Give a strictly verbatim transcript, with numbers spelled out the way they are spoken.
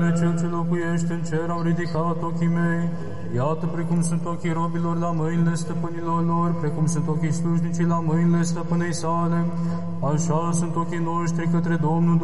Cel ce locuiește în cer, am ridicat ochii mei. Iată precum sunt ochii robilor la mâinile stăpânilor lor, precum sunt ochii slujnicii la mâinile stăpânei sale, așa sunt ochii noștri către Domnul